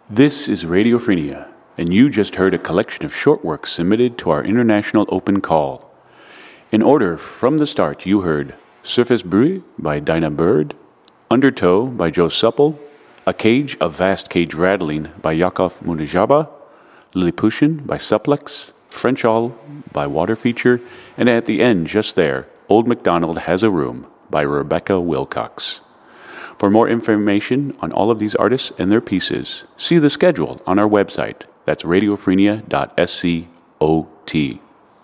This is Radiophrenia, and you just heard a collection of short works submitted to our international open call. In order from the start, you heard Surface Bruit by Dinah Bird, Undertow by Joe Supple, A Cage of Vast Cage Rattling by Yakov Munijaba, Lilliputian by Supplex, French All by Water Feature, and at the end, just there, Old MacDonald Has a Room by Rebecca Wilcox. For more information on all of these artists and their pieces, see the schedule on our website. That's radiophrenia.scot.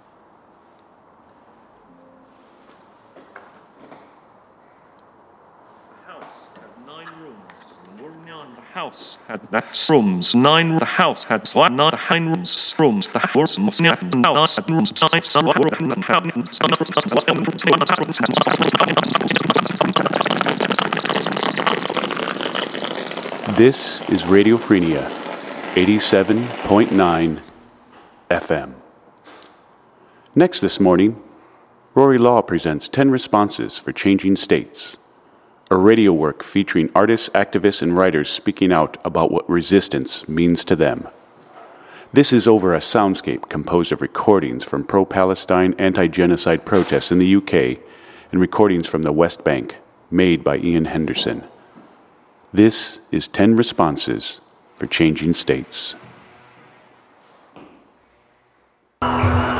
The house had 9 rooms. The house had 9 rooms. The house This is Radiophrenia, 87.9 FM. Next this morning, Rory Law presents 10 Responses for Changing States, a radio work featuring artists, activists, and writers speaking out about what resistance means to them. This is over a soundscape composed of recordings from pro-Palestine anti-genocide protests in the UK and recordings from the West Bank, made by Ian Henderson. This is 10 Responses for Changing States.